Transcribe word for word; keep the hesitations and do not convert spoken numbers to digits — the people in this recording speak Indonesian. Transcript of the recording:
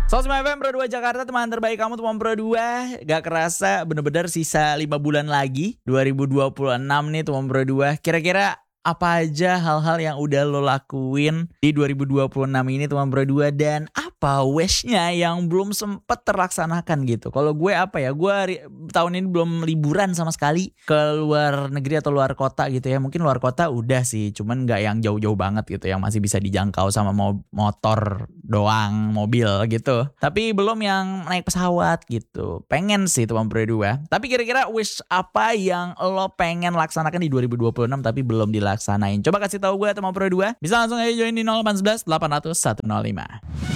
Sosma F M Pro dua Jakarta, teman terbaik kamu teman Pro dua. Gak kerasa bener-bener sisa lima bulan lagi dua ribu dua puluh enam nih teman Pro dua. Kira-kira apa aja hal-hal yang udah lo lakuin di dua ribu dua puluh enam ini teman Pro dua, dan apa wishnya yang belum sempet terlaksanakan gitu. Kalau gue apa ya, gue ri- tahun ini belum liburan sama sekali ke luar negeri atau luar kota gitu ya. Mungkin luar kota udah sih, cuman gak yang jauh-jauh banget gitu, yang masih bisa dijangkau sama mo- motor doang, mobil gitu. Tapi belum yang naik pesawat gitu. Pengen sih teman Pro dua. Tapi kira-kira wish apa yang lo pengen laksanakan di dua ribu dua puluh enam tapi belum dilaksanain? Coba kasih tahu gue teman Pro dua. Bisa langsung aja join di nol delapan satu satu delapan nol nol satu nol lima.